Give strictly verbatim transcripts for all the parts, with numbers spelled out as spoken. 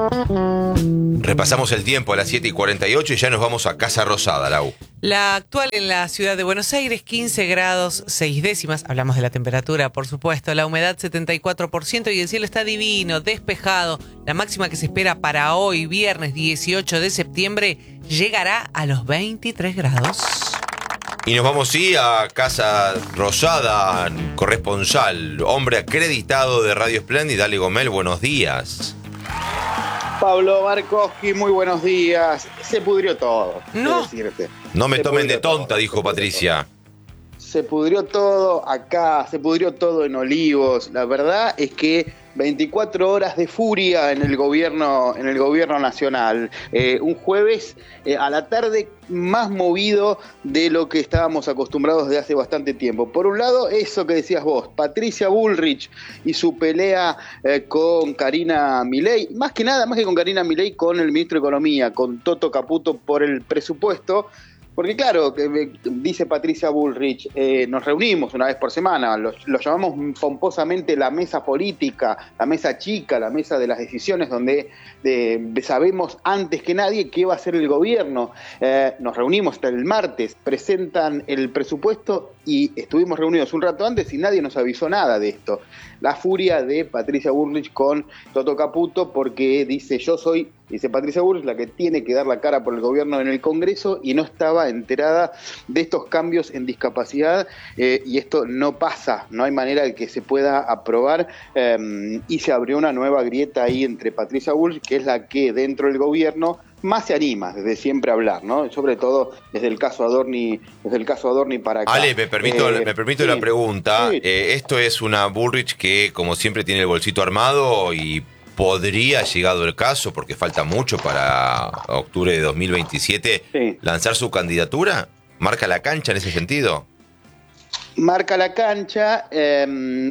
Repasamos el tiempo a las siete y cuarenta y ocho y ya nos vamos a Casa Rosada, Lau. La actual en la ciudad de Buenos Aires, quince grados seis décimas. Hablamos de la temperatura, por supuesto. La humedad setenta y cuatro por ciento y el cielo está divino, despejado. La máxima que se espera para hoy, viernes dieciocho de septiembre, llegará a los veintitrés grados. Y nos vamos, sí, a Casa Rosada, corresponsal, hombre acreditado de Radio Espléndida, Dale Gomel, buenos días. Pablo Markowski, muy buenos días. Se pudrió todo. No, decirte. no me se tomen de tonta, todo, dijo Patricia. Se pudrió todo acá, se pudrió todo en Olivos. La verdad es que veinticuatro horas de furia en el gobierno, en el gobierno nacional. Eh, un jueves eh, a la tarde más movido de lo que estábamos acostumbrados de hace bastante tiempo. Por un lado, eso que decías vos, Patricia Bullrich y su pelea eh, con Karina Milei, más que nada, más que con Karina Milei, con el ministro de Economía, con Toto Caputo por el presupuesto. Porque claro, dice Patricia Bullrich, eh, nos reunimos una vez por semana, lo, lo llamamos pomposamente la mesa política, la mesa chica, la mesa de las decisiones, donde eh, sabemos antes que nadie qué va a hacer el gobierno. Eh, nos reunimos hasta el martes, presentan el presupuesto y estuvimos reunidos un rato antes y nadie nos avisó nada de esto. La furia de Patricia Bullrich con Toto Caputo porque dice, yo soy, dice Patricia Bullrich, la que tiene que dar la cara por el gobierno en el Congreso y no estaba enterada de estos cambios en discapacidad eh, y esto no pasa, no hay manera de que se pueda aprobar eh, y se abrió una nueva grieta ahí entre Patricia Bullrich, que es la que dentro del gobierno más se anima desde siempre a hablar, ¿no? Sobre todo desde el caso Adorni, desde el caso Adorni para acá. Ale, me permito, eh, me permito sí, la pregunta. Sí. Eh, esto es una Bullrich que, como siempre, tiene el bolsito armado y podría, llegado el caso, porque falta mucho para octubre de dos mil veintisiete, Sí. lanzar su candidatura. ¿Marca la cancha en ese sentido? Marca la cancha, eh,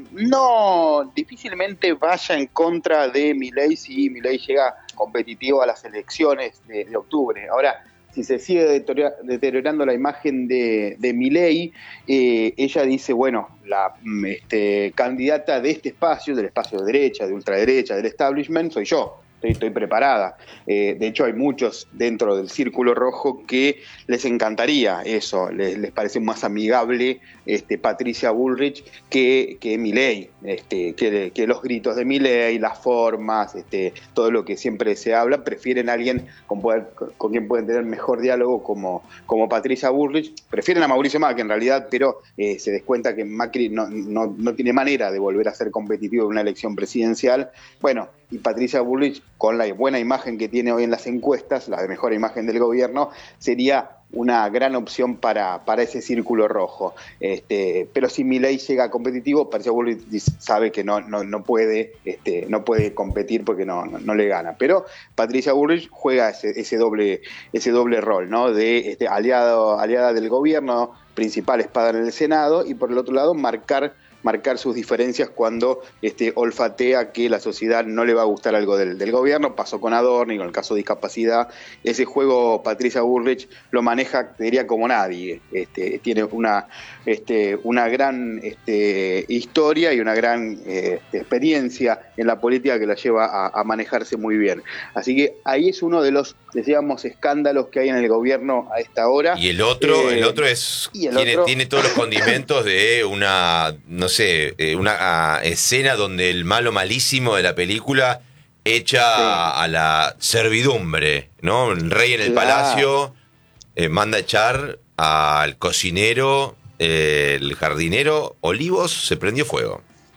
no, difícilmente vaya en contra de Milei si Milei llega competitivo a las elecciones de, de octubre. Ahora, si se sigue deteriora, deteriorando la imagen de, de Milei, eh, ella dice, bueno, la este, candidata de este espacio, del espacio de derecha, de ultraderecha, del establishment, soy yo. Estoy, estoy preparada. Eh, de hecho, hay muchos dentro del Círculo Rojo que les encantaría eso, les, les parece más amigable este, Patricia Bullrich que, que Milei, este, que, que los gritos de Milei, las formas, este, todo lo que siempre se habla, prefieren a alguien con, poder, con quien pueden tener mejor diálogo como, como Patricia Bullrich. Prefieren a Mauricio Macri en realidad, pero eh, se descuenta que Macri no, no, no tiene manera de volver a ser competitivo en una elección presidencial. Bueno, y Patricia Bullrich, con la buena imagen que tiene hoy en las encuestas, la de mejor imagen del gobierno, sería una gran opción para, para ese círculo rojo. Este, pero si Milei llega competitivo, Patricia Bullrich sabe que no, no, no, puede, este, no puede competir porque no, no, no le gana. Pero Patricia Bullrich juega ese, ese, doble, ese doble rol, ¿no? De este, aliado, aliada del gobierno, principal espada en el Senado, y por el otro lado marcar marcar sus diferencias cuando este, olfatea que la sociedad no le va a gustar algo del, del gobierno. Pasó con Adorni, con el caso de discapacidad. Ese juego Patricia Bullrich lo maneja, te diría, como nadie. Este, tiene una, este, una gran este, historia y una gran eh, experiencia en la política que la lleva a, a manejarse muy bien. Así que ahí es uno de los, decíamos, escándalos que hay en el gobierno a esta hora. Y el otro, eh, el otro es el tiene, otro... tiene todos los condimentos de una, no sé, una uh, escena donde el malo malísimo de la película echa sí. a, a la servidumbre, ¿no? El rey en el claro. palacio eh, manda a echar al cocinero, eh, el jardinero. Olivos se prendió fuego.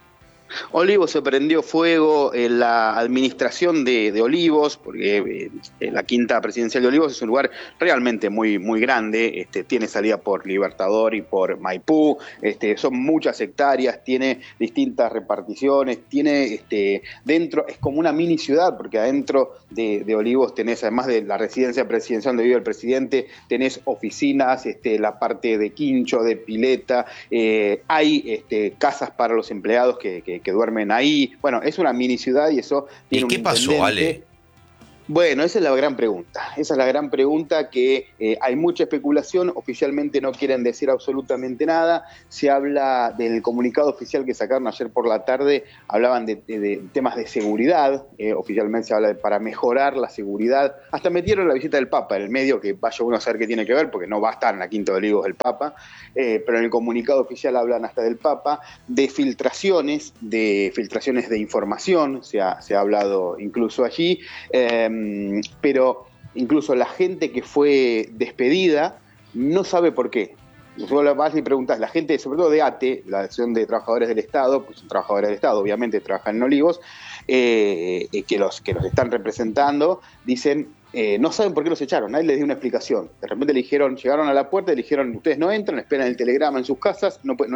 Olivos se prendió fuego en la administración de, de Olivos, porque eh, la quinta presidencial de Olivos es un lugar realmente muy, muy grande, este, tiene salida por Libertador y por Maipú, este, son muchas hectáreas, tiene distintas reparticiones, tiene este, dentro, es como una mini ciudad, porque adentro de, de Olivos tenés, además de la residencia presidencial donde vive el presidente, tenés oficinas, este, la parte de quincho, de pileta, eh, hay este, casas para los empleados que, que que duermen ahí. Bueno, es una mini ciudad y eso tiene ¿Y qué un pasó, Ale? Bueno, esa es la gran pregunta. Esa es la gran pregunta que eh, hay mucha especulación. Oficialmente no quieren decir absolutamente nada. Se habla del comunicado oficial que sacaron ayer por la tarde. Hablaban de, de, de temas de seguridad. Eh, oficialmente se habla de para mejorar la seguridad. Hasta metieron la visita del Papa en el medio, que vaya uno a saber qué tiene que ver, porque no va a estar en la Quinta de Olivos el Papa. Eh, pero en el comunicado oficial hablan hasta del Papa, de filtraciones, de filtraciones de información. Se ha, se ha hablado incluso allí. Eh, pero incluso la gente que fue despedida no sabe por qué. Vos vas y preguntás, la gente, sobre todo de A T E, la Asociación de Trabajadores del Estado, pues son trabajadores del Estado, obviamente trabajan en Olivos, eh, que, los, que los están representando, dicen, eh, no saben por qué los echaron, nadie les dio una explicación. De repente le dijeron, llegaron a la puerta y le dijeron, ustedes no entran, esperan el telegrama en sus casas, no, no